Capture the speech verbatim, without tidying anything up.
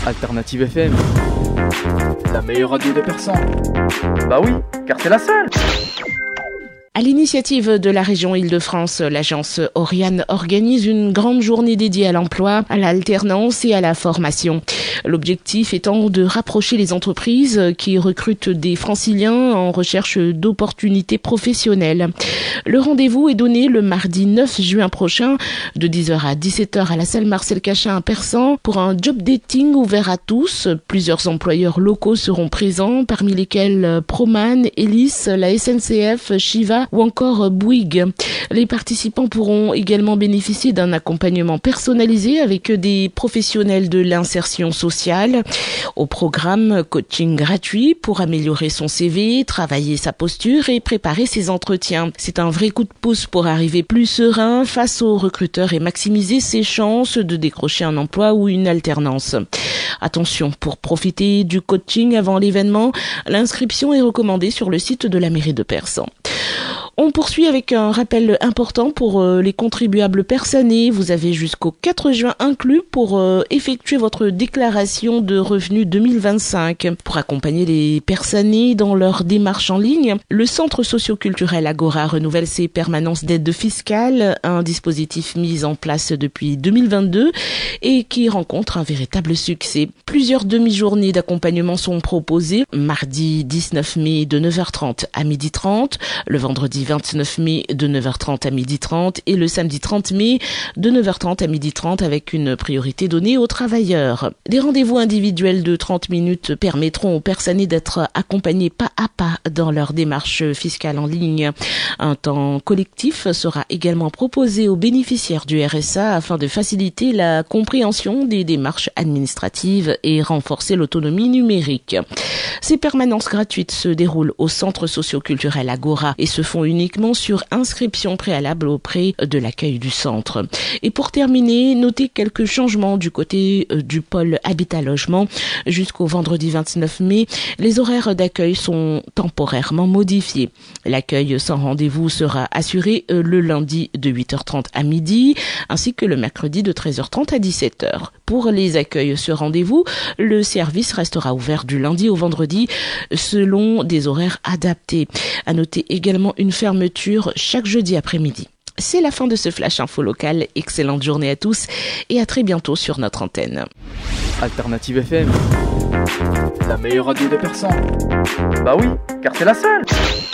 Alternative F M, la meilleure radio de Persan. Bah oui, car c'est la seule. À l'initiative de la région Île-de-France, l'agence Oriane organise une grande journée dédiée à l'emploi, à l'alternance et à la formation. L'objectif étant de rapprocher les entreprises qui recrutent des franciliens en recherche d'opportunités professionnelles. Le rendez-vous est donné le mardi neuf juin prochain de dix heures à dix-sept heures à la salle Marcel Cachin à Persan pour un job dating ouvert à tous. Plusieurs employeurs locaux seront présents, parmi lesquels Proman, Elis, la S N C F, Shiva ou encore Bouygues. Les participants pourront également bénéficier d'un accompagnement personnalisé avec des professionnels de l'insertion sociale. Au programme, coaching gratuit pour améliorer son C V, travailler sa posture et préparer ses entretiens. C'est un vrai coup de pouce pour arriver plus serein face aux recruteurs et maximiser ses chances de décrocher un emploi ou une alternance. Attention, pour profiter du coaching avant l'événement, l'inscription est recommandée sur le site de la mairie de Persan. On poursuit avec un rappel important pour euh, les contribuables persanais. Vous avez jusqu'au quatre juin inclus pour euh, effectuer votre déclaration de revenus deux mille vingt-cinq. Pour accompagner les persanais dans leur démarche en ligne, le Centre socio-culturel Agora renouvelle ses permanences d'aide fiscale, un dispositif mis en place depuis deux mille vingt-deux et qui rencontre un véritable succès. Plusieurs demi-journées d'accompagnement sont proposées, mardi dix-neuf mai de neuf heures trente à midi trente, le vendredi vingt-neuf mai de neuf heures trente à midi trente et le samedi trente mai de neuf heures trente à midi trente avec une priorité donnée aux travailleurs. Des rendez-vous individuels de trente minutes permettront aux personnes d'être accompagnées pas à pas dans leur démarche fiscale en ligne. Un temps collectif sera également proposé aux bénéficiaires du R S A afin de faciliter la compréhension des démarches administratives et renforcer l'autonomie numérique. Ces permanences gratuites se déroulent au Centre socio-culturel Agora et se font uniquement sur inscription préalable auprès de l'accueil du centre. Et pour terminer, notez quelques changements du côté du pôle Habitat Logement. Jusqu'au vendredi vingt-neuf mai, les horaires d'accueil sont temporairement modifiés. L'accueil sans rendez-vous sera assuré le lundi de huit heures trente à midi, ainsi que le mercredi de treize heures trente à dix-sept heures. Pour les accueils sur rendez-vous, le service restera ouvert du lundi au vendredi selon des horaires adaptés. À noter également une fermeture chaque jeudi après-midi. C'est la fin de ce Flash Info local. Excellente journée à tous et à très bientôt sur notre antenne. Alternative F M, la meilleure radio de Persan. Bah oui, car c'est la seule.